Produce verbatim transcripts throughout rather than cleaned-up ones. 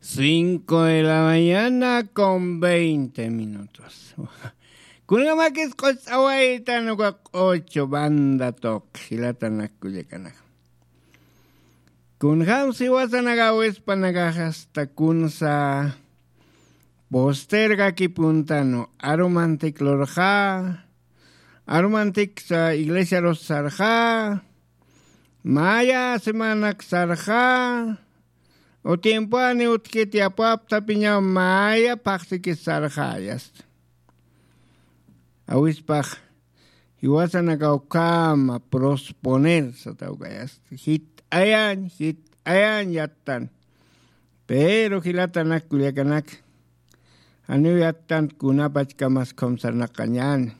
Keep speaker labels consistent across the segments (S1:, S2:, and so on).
S1: Cinco de la mañana con veinte minutos. Kunama que es cochawaita no ocho banda tok hilatanak kuyakanak. Kunham si wasanagawes panagajas takunsa posterga kipuntano aromantic lorja aromantic sa iglesia los sarja maya semanak sarja o tiempo ani utkiti apap tapinya maya pakti ki sarjayas awispaj iwasanagaukama prosponer sataugayas hit ayan hit ayan yatan pero hilatanak kuliakanak anu yatan kunapach kamas komsarnakanyan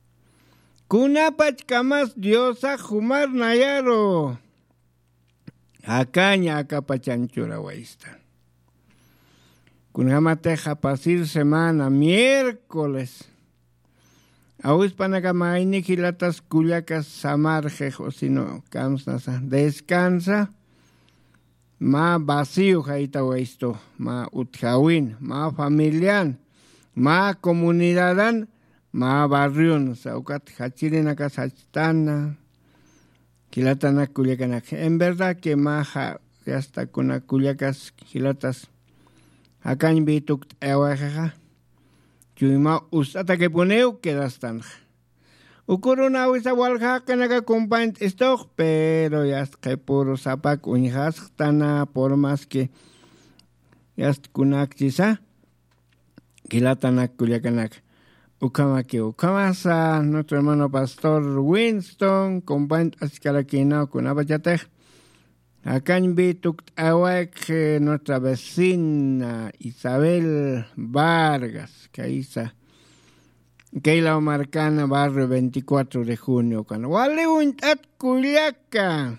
S1: kunapach kamas diosa humar nayaro akaña akapachanchura waistan kunamateja pasir semana miércoles Awispanagamay hilatas kuliakas samarjejo sino kamsnasa descansa ma vacío jaita esto ma utjawin ma familian ma comunidadan ma barrion saukat hachirina kasachitana hilatana kuliakanak en verdad que maja hasta con kuliakas hilatas akan bituk ewajaja Chuyma usata que poneu quedas tan. Ukuruna wisa walja que naga compañt stock, pero ya es que por zapac unjas tana por más que ya es kunak chisa. Kilatanak kuliakanak. Ukama que ukamasa, nuestro hermano pastor Winston, compañt ascarakina kunabachatej. Acá en Bituk Awek, nuestra vecina Isabel Vargas, que ahí está, que la Marcana, barrio veinticuatro de junio, cuando vale un tat culiaca,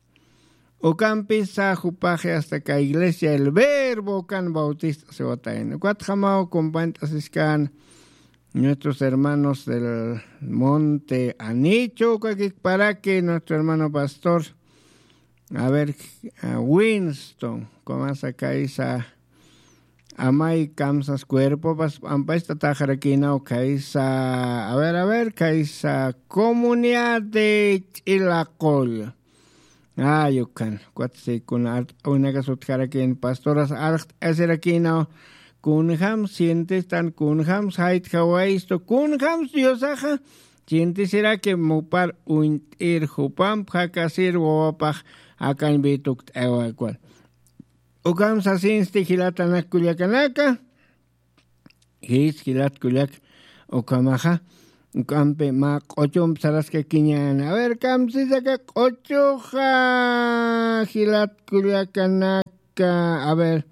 S1: o campisa jupaje hasta que iglesia el verbo can bautista se vota en Cuatjamao, compantas iscan, nuestros hermanos del monte Anicho, para que nuestro hermano pastor, a ver, a Winston, como acá esa amay kamsas cuerpo, pas ampaista tajarakina o kaisa, a ver, a ver, kaisa comunidad de Chilacol. Ah, yo can, cuatse con una casut jarakin pastoras art eserakina kunham sientes tan kunham sait hawaisto kunham diosaja. Sientes será que mupar un ir jupam hakasir wapaj akan bituk ewa cual. Ukam sasin sti hilatanak kuliakanaka. His hilat kuliak ukamaja. Ukampe ma kochum saras que kiñan. A ver, kam si saca kochoja hilat kuliakanaka. A ver.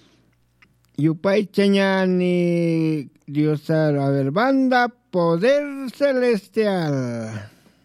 S1: Yupay chañani diosar. A ver, banda poder celestial.